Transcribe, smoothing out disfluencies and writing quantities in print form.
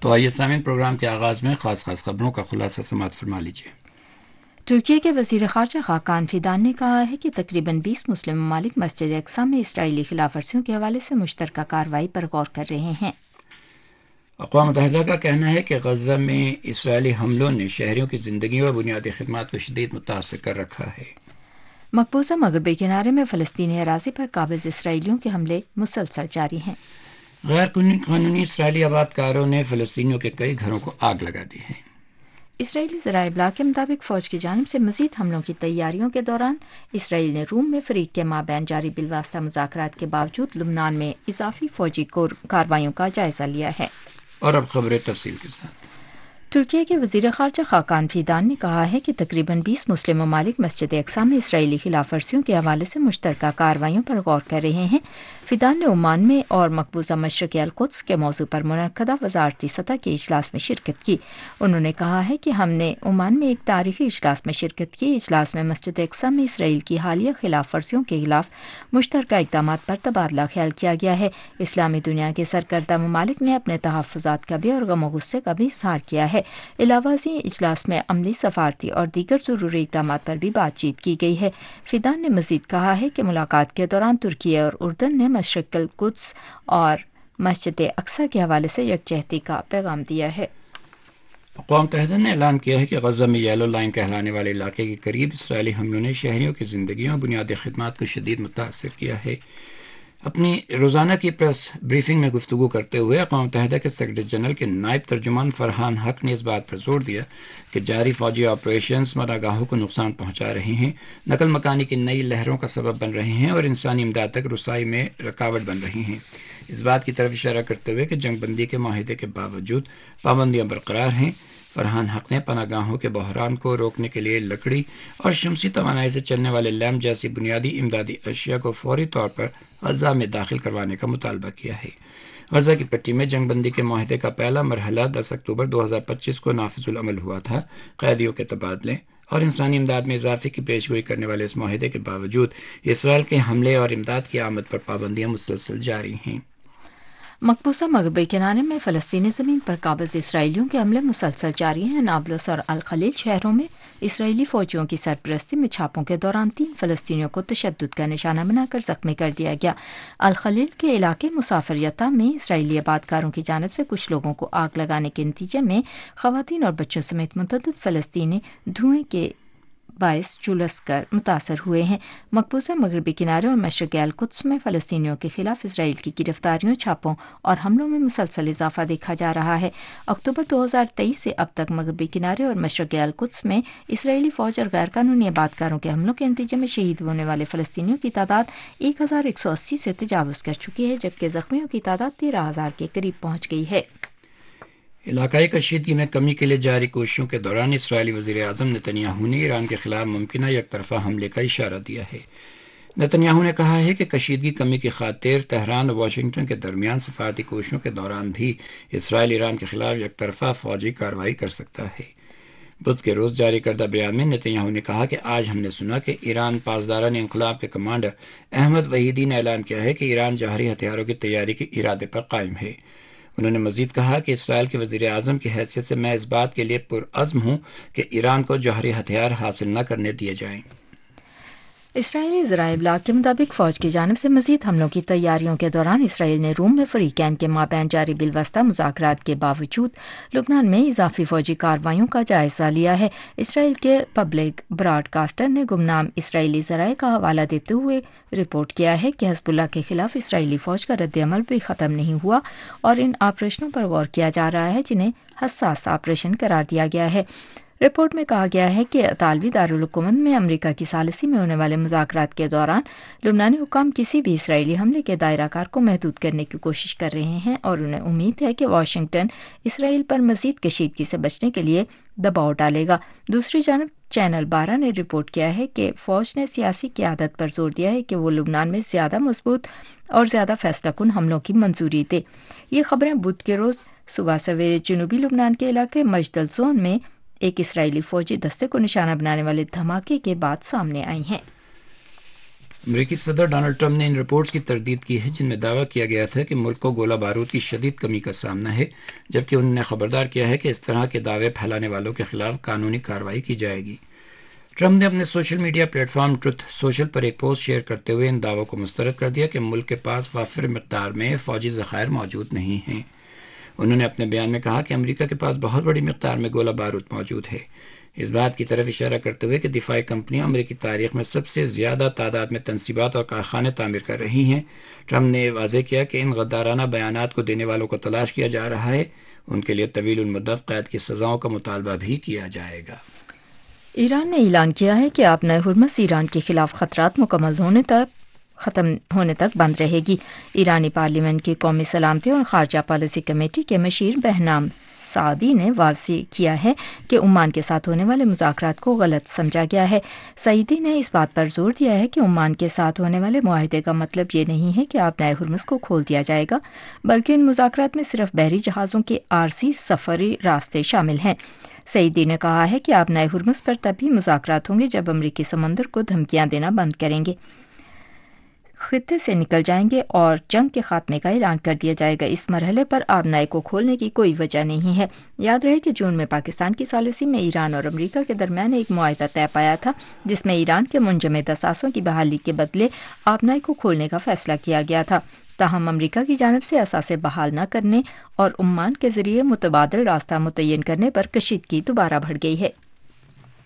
تو آئیے سامعین، پروگرام کے آغاز میں خاص خبروں کا خلاصہ سماعت فرما لیجیے۔ ترکی کے وزیر خارجہ خاقان فیدان نے کہا ہے کہ تقریباً 20 مسلم ممالک مسجد اقصی میں اسرائیلی خلاف ورزیوں کے حوالے سے مشترکہ کارروائی پر غور کر رہے ہیں۔ اقوام متحدہ کا کہنا ہے کہ غزہ میں اسرائیلی حملوں نے شہریوں کی زندگیوں اور بنیادی خدمات کو شدید متاثر کر رکھا ہے۔ مقبوضہ مغربی کنارے میں فلسطینی اراضی پر قابض اسرائیلیوں کے حملے مسلسل جاری ہیں۔ غیر قانونی اسرائیلی آباد کاروں نے فلسطینیوں کے کئی گھروں کو آگ لگا دی ہے۔ اسرائیلی ذرائع ابلاغ کے مطابق فوج کی جانب سے مزید حملوں کی تیاریوں کے دوران اسرائیل نے روم میں فریق کے مابین جاری بالواسطہ مذاکرات کے باوجود لبنان میں اضافی فوجی کارروائیوں کا جائزہ لیا ہے۔ اور اب خبریں تفصیل کے ساتھ۔ ترکی کے وزیر خارجہ خاقان فیدان نے کہا ہے کہ تقریباً 20 مسلم ممالک مسجد اقصی میں اسرائیلی خلاف ورزیوں کے حوالے سے مشترکہ کارروائیوں پر غور کر رہے ہیں۔ فیدان نے عمان میں اور مقبوضہ مشرقی القدس کے موضوع پر منعقدہ وزارتی سطح کے اجلاس میں شرکت کی۔ انہوں نے کہا ہے کہ ہم نے عمان میں ایک تاریخی اجلاس میں شرکت کی۔ اجلاس میں مسجد اقصی میں اسرائیل کی حالیہ خلاف ورزیوں کے خلاف مشترکہ اقدامات پر تبادلہ خیال کیا گیا ہے۔ اسلامی دنیا کے سرکردہ ممالک نے اپنے تحفظات کا بھی اور غم و غصے کا بھی اظہار کیا ہے۔ علاوہ ازیں اجلاس میں عملی، سفارتی اور دیگر ضروری اقدامات پر بھی بات چیت کی گئی ہے۔ فیدان نے مزید کہا ہے کہ ملاقات کے دوران ترکی اور اردن نے مشرق القدس اور مسجد اقصی کے حوالے سے یکجہتی کا پیغام دیا ہے۔ اقوام متحدہ نے اعلان کیا ہے کہ غزہ میں یلو لائن کہلانے والے علاقے کے قریب اسرائیلی حملوں نے شہریوں کی زندگیوں اور بنیادی خدمات کو شدید متاثر کیا ہے۔ اپنی روزانہ کی پریس بریفنگ میں گفتگو کرتے ہوئے اقوام متحدہ کے سیکرٹری جنرل کے نائب ترجمان فرحان حق نے اس بات پر زور دیا کہ جاری فوجی آپریشنز مداگاہوں کو نقصان پہنچا رہے ہیں، نقل مکانی کی نئی لہروں کا سبب بن رہے ہیں اور انسانی امداد تک رسائی میں رکاوٹ بن رہی ہیں۔ اس بات کی طرف اشارہ کرتے ہوئے کہ جنگ بندی کے معاہدے کے باوجود پابندیاں برقرار ہیں، فرحان حق نے پناہ گاہوں کے بحران کو روکنے کے لیے لکڑی اور شمسی توانائی سے چلنے والے لیمپ جیسی بنیادی امدادی اشیاء کو فوری طور پر غزہ میں داخل کروانے کا مطالبہ کیا ہے۔ غزہ کی پٹی میں جنگ بندی کے معاہدے کا پہلا مرحلہ 10 اکتوبر 2025 کو نافذ العمل ہوا تھا۔ قیدیوں کے تبادلے اور انسانی امداد میں اضافے کی پیشگوئی کرنے والے اس معاہدے کے باوجود اسرائیل کے حملے اور امداد کی آمد پر پابندیاں مسلسل جاری ہیں۔ مقبوضہ مغربی کنارے میں فلسطینی زمین پر قابض اسرائیلیوں کے حملے مسلسل جاری ہیں۔ نابلس اور الخلیل شہروں میں اسرائیلی فوجیوں کی سرپرستی میں چھاپوں کے دوران 3 فلسطینیوں کو تشدد کا نشانہ بنا کر زخمی کر دیا گیا۔ الخلیل کے علاقے مسافریتا میں اسرائیلی آبادکاروں کی جانب سے کچھ لوگوں کو آگ لگانے کے نتیجے میں خواتین اور بچوں سمیت متعدد فلسطینی دھوئیں کے باعث جلس کر متاثر ہوئے ہیں۔ مقبوضہ مغربی کنارے اور مشرقی القدس میں فلسطینیوں کے خلاف اسرائیل کی گرفتاریوں، چھاپوں اور حملوں میں مسلسل اضافہ دیکھا جا رہا ہے۔ اکتوبر 2023 سے اب تک مغربی کنارے اور مشرقی القدس میں اسرائیلی فوج اور غیر قانونی آبادکاروں کے حملوں کے نتیجے میں شہید ہونے والے فلسطینیوں کی تعداد 1180 سے تجاوز کر چکی ہے، جبکہ زخمیوں کی تعداد 13,000 کے قریب پہنچ گئی ہے۔ علاقائی کشیدگی میں کمی کے لیے جاری کوششوں کے دوران اسرائیلی وزیر اعظم نتنیاہو نے ایران کے خلاف ممکنہ یک طرفہ حملے کا اشارہ دیا ہے۔ نتنیاہو نے کہا ہے کہ کشیدگی کمی کی خاطر تہران اور واشنگٹن کے درمیان سفارتی کوششوں کے دوران بھی اسرائیل ایران کے خلاف یک طرفہ فوجی کارروائی کر سکتا ہے۔ بدھ کے روز جاری کردہ بیان میں نتنیاہو نے کہا کہ آج ہم نے سنا کہ ایران پاسداران انقلاب کے کمانڈر احمد وحیدی نے اعلان کیا ہے کہ ایران جوہری ہتھیاروں کی تیاری کے ارادے پر قائم ہے۔ انہوں نے مزید کہا کہ اسرائیل کے وزیر اعظم کی حیثیت سے میں اس بات کے لیے پرعزم ہوں کہ ایران کو جوہری ہتھیار حاصل نہ کرنے دیے جائیں۔ اسرائیلی ذرائع ابلاغ کے مطابق فوج کی جانب سے مزید حملوں کی تیاریوں کے دوران اسرائیل نے روم میں فریقین کے مابین جاری بالواسطہ مذاکرات کے باوجود لبنان میں اضافی فوجی کارروائیوں کا جائزہ لیا ہے۔ اسرائیل کے پبلک براڈ کاسٹر نے گمنام اسرائیلی ذرائع کا حوالہ دیتے ہوئے رپورٹ کیا ہے کہ حزب اللہ کے خلاف اسرائیلی فوج کا رد عمل بھی ختم نہیں ہوا اور ان آپریشنوں پر غور کیا جا رہا ہے جنہیں حساس آپریشن قرار دیا گیا ہے۔ رپورٹ میں کہا گیا ہے کہ اطالوی دارالحکومت میں امریکہ کی ثالثی میں ہونے والے مذاکرات کے دوران لبنانی حکام کسی بھی اسرائیلی حملے کے دائرہ کار کو محدود کرنے کی کوشش کر رہے ہیں اور انہیں امید ہے کہ واشنگٹن اسرائیل پر مزید کشیدگی سے بچنے کے لیے دباؤ ڈالے گا۔ دوسری جانب چینل 12 نے رپورٹ کیا ہے کہ فوج نے سیاسی قیادت پر زور دیا ہے کہ وہ لبنان میں زیادہ مضبوط اور زیادہ فیصلہ کن حملوں کی منظوری دے۔ یہ خبریں بدھ کے روز صبح سویرے جنوبی لبنان کے علاقے مجدل زون میں ایک اسرائیلی فوجی دستے کو نشانہ بنانے والے دھماکے کے بعد سامنے آئی ہیں۔ امریکی صدر ڈونلڈ ٹرمپ نے ان رپورٹس کی تردید کی ہے جن میں دعویٰ کیا گیا تھا کہ ملک کو گولہ بارود کی شدید کمی کا سامنا ہے، جبکہ انہوں نے خبردار کیا ہے کہ اس طرح کے دعوے پھیلانے والوں کے خلاف قانونی کارروائی کی جائے گی۔ ٹرمپ نے اپنے social media plate form truth social پر ایک پوسٹ شیئر کرتے ہوئے ان دعووں کو مسترد کر دیا کہ ملک کے پاس وافر مقدار میں فوجی ذخائر موجود نہیں ہیں۔ انہوں نے اپنے بیان میں کہا کہ امریکہ کے پاس بہت بڑی مقدار میں گولہ بارود موجود ہے، اس بات کی طرف اشارہ کرتے ہوئے کہ دفاعی کمپنیاں امریکی تاریخ میں سب سے زیادہ تعداد میں تنصیبات اور کارخانے تعمیر کر رہی ہیں۔ ٹرمپ نے واضح کیا کہ ان غدارانہ بیانات کو دینے والوں کو تلاش کیا جا رہا ہے، ان کے لیے طویل المدت قید کی سزاؤں کا مطالبہ بھی کیا جائے گا۔ ایران نے اعلان کیا ہے کہ آبنائے ہرمز ایران کے خلاف خطرات مکمل ختم ہونے تک بند رہے گی۔ ایرانی پارلیمنٹ کی قومی سلامتی اور خارجہ پالیسی کمیٹی کے مشیر بہنام سعدی نے واضح کیا ہے کہ عمان کے ساتھ ہونے والے مذاکرات کو غلط سمجھا گیا ہے۔ سعیدی نے اس بات پر زور دیا ہے کہ عمان کے ساتھ ہونے والے معاہدے کا مطلب یہ نہیں ہے کہ آبنائے ہرمز کو کھول دیا جائے گا، بلکہ ان مذاکرات میں صرف بحری جہازوں کے عارضی سفری راستے شامل ہیں۔ سعیدی نے کہا ہے کہ آبنائے ہرمز پر تب بھی مذاکرات ہوں گے جب امریکی سمندر کو دھمکیاں دینا بند کریں گے، خطے سے نکل جائیں گے اور جنگ کے خاتمے کا اعلان کر دیا جائے گا۔ اس مرحلے پر آبنائے کو کھولنے کی کوئی وجہ نہیں ہے۔ یاد رہے کہ جون میں پاکستان کی ثالثی میں ایران اور امریکہ کے درمیان ایک معاہدہ طے پایا تھا جس میں ایران کے منجمد اثاثوں کی بحالی کے بدلے آبنائے کو کھولنے کا فیصلہ کیا گیا تھا۔ تاہم امریکہ کی جانب سے اثاثے بحال نہ کرنے اور عمان کے ذریعے متبادل راستہ متعین کرنے پر کشیدگی دوبارہ بڑھ گئی ہے۔